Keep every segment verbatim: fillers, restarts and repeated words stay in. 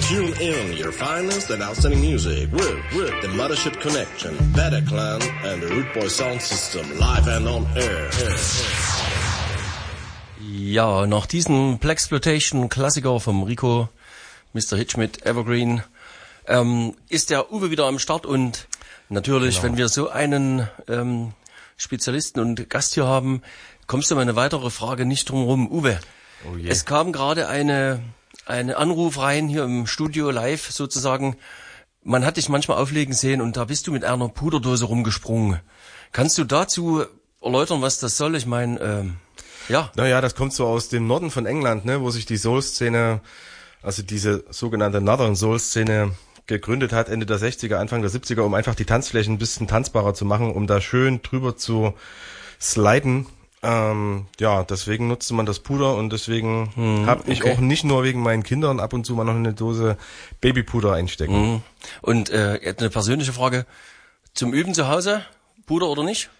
Tune in your finest and outstanding music with, with the Mothership Connection, Bataclan and the Root Boy Sound System live and on air. air. Ja, nach diesem Blaxploitation-Klassiker vom Rico, Mister Hitch mit Evergreen, ähm, ist der Uwe wieder am Start und natürlich, genau. Wenn wir so einen ähm, Spezialisten und Gast hier haben, kommst du um eine weitere Frage nicht drum rum. Uwe, oh yeah. Es kam gerade eine eine Anruf rein hier im Studio live sozusagen. Man hat dich manchmal auflegen sehen und da bist du mit einer Puderdose rumgesprungen. Kannst du dazu erläutern, was das soll? Ich meine, ähm, ja. Naja, das kommt so aus dem Norden von England, ne, wo sich die Soul-Szene, also diese sogenannte Northern Soul-Szene gegründet hat, Ende der sechziger, Anfang der siebziger, um einfach die Tanzflächen ein bisschen tanzbarer zu machen, um da schön drüber zu sliden. Ähm, ja, deswegen nutzte man das Puder und deswegen hm, habe ich okay. auch nicht nur wegen meinen Kindern ab und zu mal noch eine Dose Babypuder einstecken. Hm. Und äh, eine persönliche Frage, zum Üben zu Hause, Puder oder nicht?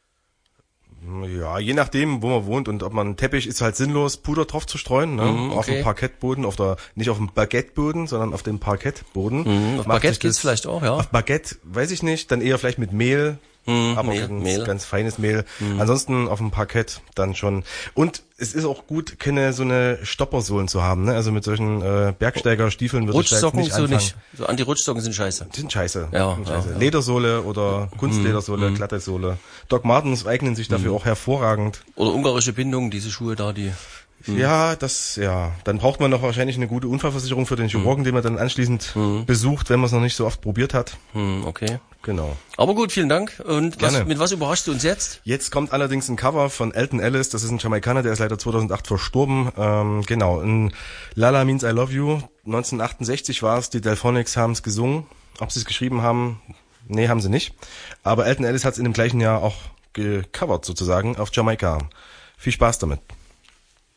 Ja, je nachdem, wo man wohnt und ob man Teppich ist halt sinnlos, Puder drauf zu streuen, ne? Mm, okay. Auf dem Parkettboden, auf der, nicht auf dem Baguetteboden, sondern auf dem Parkettboden. Mm, auf Baguette geht's vielleicht auch, ja. Auf Baguette, weiß ich nicht, dann eher vielleicht mit Mehl, mm, aber Mehl, ganz, Mehl. ganz feines Mehl. Mm. Ansonsten auf dem Parkett dann schon. Und es ist auch gut, keine so eine Stoppersohlen zu haben, ne? Also mit solchen äh, Bergsteigerstiefeln würde ich da jetzt nicht anfangen. Rutschsocken so nicht. So Anti-Rutschsocken sind scheiße. Die sind scheiße. Ja, sind scheiße. Ja, ja. Ledersohle oder Kunstledersohle, mm. glatte Sohle. Doc Martens eignen sich dafür mm. auch hervorragend. Oder ungarische Bindung, diese Schuhe da, die... Mm. Ja, das, ja. Dann braucht man noch wahrscheinlich eine gute Unfallversicherung für den Chirurgen, mm. den man dann anschließend mm. besucht, wenn man es noch nicht so oft probiert hat. Mm, okay. Genau. Aber gut, vielen Dank. Und was, mit was überraschst du uns jetzt? Jetzt kommt allerdings ein Cover von Alton Ellis. Das ist ein Jamaikaner, der ist leider zweitausendacht verstorben. Ähm, genau. In Lala Means I Love You. neunzehnhundertachtundsechzig war es. Die Delphonics haben es gesungen. Ob sie es geschrieben haben? Nee, haben sie nicht. Aber Alton Ellis hat es in dem gleichen Jahr auch gecovert sozusagen auf Jamaika. Viel Spaß damit.